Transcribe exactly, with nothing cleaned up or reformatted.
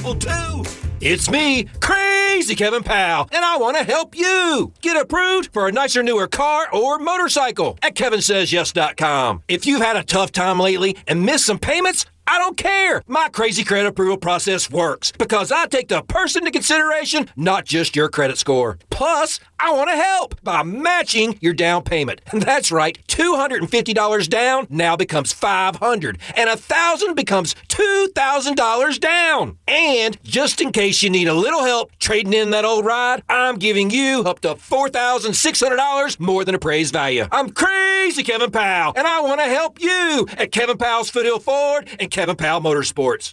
helpful too. It's me, Crazy Kevin Powell, and I want to help you get approved for a nicer, newer car or motorcycle at Kevin Says Yes dot com. If you've had a tough time lately and missed some payments, I don't care. My crazy credit approval process works because I take the person into consideration, not just your credit score. Plus, I want to help by matching your down payment. And that's right, two hundred fifty dollars down now becomes five hundred dollars, and one thousand dollars becomes two thousand dollars down. And just in case you need a little help trading in that old ride, I'm giving you up to four thousand six hundred dollars more than appraised value. I'm Crazy Kevin Powell, and I want to help you at Kevin Powell's Foothill Ford and Kevin Powell Motorsports.